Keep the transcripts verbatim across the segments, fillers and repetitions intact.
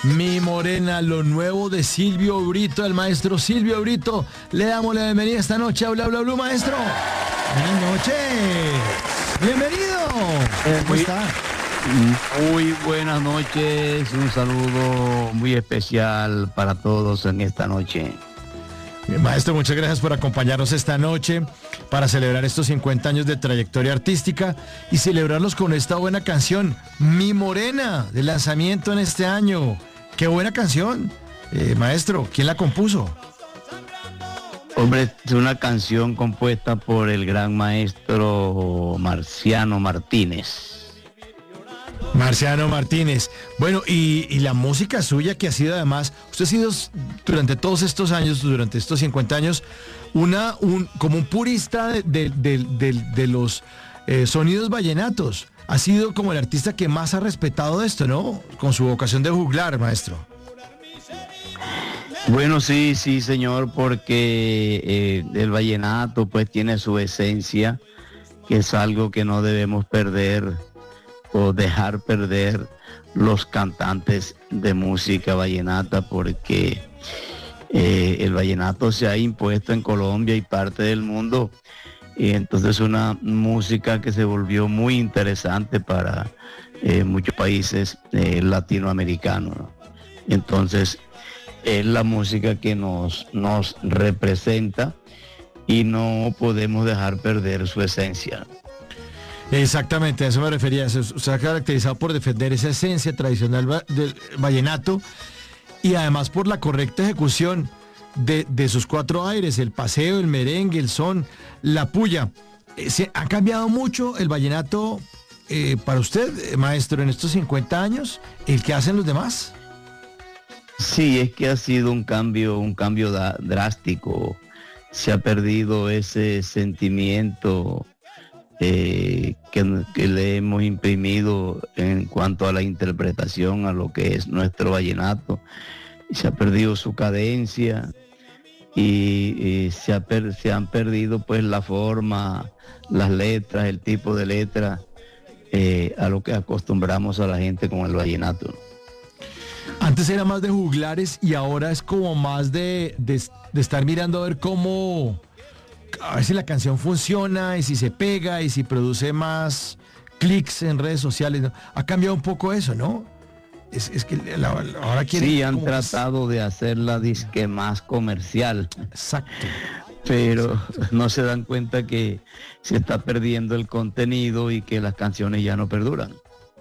Mi Morena, lo nuevo de Silvio Brito, el maestro Silvio Brito. Le damos la bienvenida esta noche a Bla Bla Blue, maestro. Buenas noches. Bienvenido. Eh, ¿Cómo muy, está? Muy buenas noches. Un saludo muy especial para todos en esta noche. Maestro, muchas gracias por acompañarnos esta noche para celebrar estos cincuenta años de trayectoria artística y celebrarlos con esta buena canción, Mi Morena, de lanzamiento en este año. ¡Qué buena canción! Eh, maestro, ¿quién la compuso? Hombre, es una canción compuesta por el gran maestro Marciano Martínez. Marciano Martínez. Bueno, y, y la música suya que ha sido además, usted ha sido durante todos estos años, durante estos cincuenta años, una, un, como un purista de, de, de, de, de los eh, sonidos vallenatos. Ha sido como el artista que más ha respetado esto, ¿no? Con su vocación de juglar, maestro. Bueno, sí, sí, señor, porque eh, el vallenato pues tiene su esencia, que es algo que no debemos perder o dejar perder los cantantes de música vallenata, porque eh, el vallenato se ha impuesto en Colombia y parte del mundo, y entonces una música que se volvió muy interesante para eh, muchos países eh, latinoamericanos, ¿no? Entonces es la música que nos, nos representa y no podemos dejar perder su esencia, ¿no? Exactamente, a eso me refería. Se ha caracterizado por defender esa esencia tradicional va- del vallenato y además por la correcta ejecución de, de sus cuatro aires, el paseo, el merengue, el son, la puya. Eh, ¿Se ha cambiado mucho el vallenato eh, para usted, eh, maestro, en estos cincuenta años, el que hacen los demás? Sí, es que ha sido un cambio, un cambio da- drástico. Se ha perdido ese sentimiento eh, que, que le hemos imprimido en cuanto a la interpretación a lo que es nuestro vallenato. Se ha perdido su cadencia y, y se, ha per, se han perdido pues la forma, las letras, el tipo de letra eh, a lo que acostumbramos a la gente con el vallenato, ¿no? Antes era más de juglares y ahora es como más de, de, de estar mirando a ver cómo, a ver si la canción funciona y si se pega y si produce más clics en redes sociales, ¿no? Ha cambiado un poco eso, ¿no? Es, es que la, la, ahora quieren... Sí, han como... tratado de hacerla disque más comercial. Exacto. Pero no se dan cuenta que se está perdiendo el contenido y que las canciones ya no perduran.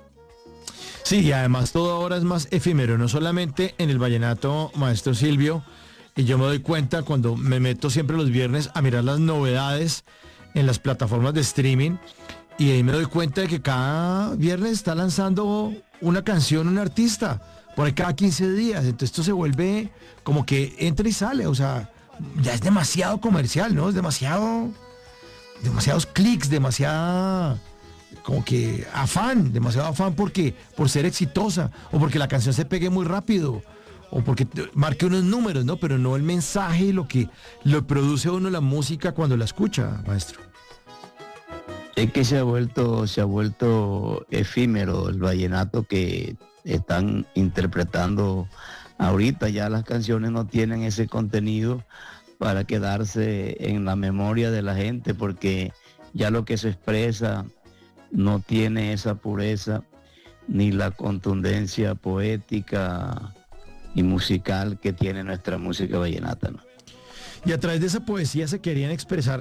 Sí, y además todo ahora es más efímero, no solamente en el vallenato, maestro Silvio, y yo me doy cuenta cuando me meto siempre los viernes a mirar las novedades en las plataformas de streaming, y ahí me doy cuenta de que cada viernes está lanzando una canción, un artista, por ahí cada quince días, entonces esto se vuelve como que entra y sale, o sea, ya es demasiado comercial, ¿no? Es demasiado, demasiados clics, demasiada... como que afán, demasiado afán porque por ser exitosa o porque la canción se pegue muy rápido o porque marque unos números, ¿no? Pero no el mensaje y lo que lo produce uno la música cuando la escucha, maestro. Es que se ha vuelto, se ha vuelto efímero el vallenato que están interpretando ahorita. Ya las canciones no tienen ese contenido para quedarse en la memoria de la gente, porque ya lo que se expresa no tiene esa pureza ni la contundencia poética y musical que tiene nuestra música vallenata, ¿no? Y a través de esa poesía se querían expresar